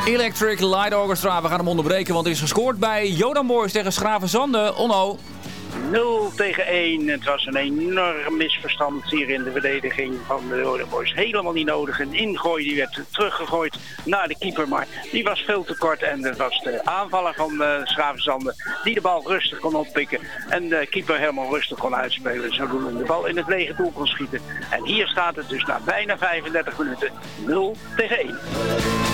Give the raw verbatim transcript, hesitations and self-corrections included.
Electric Light Orchestra. We gaan hem onderbreken, want er is gescoord bij Jodan Boys tegen Schravenzande. Onno. nul tegen één. Het was een enorm misverstand hier in de verdediging van de Jodan Boys. Helemaal niet nodig. Een ingooi die werd teruggegooid naar de keeper. Maar die was veel te kort. En het was de aanvaller van uh, Schravenzande die de bal rustig kon oppikken. En de keeper helemaal rustig kon uitspelen. Zodoende de bal in het lege doel kon schieten. En hier staat het dus na bijna vijfendertig minuten nul tegen één.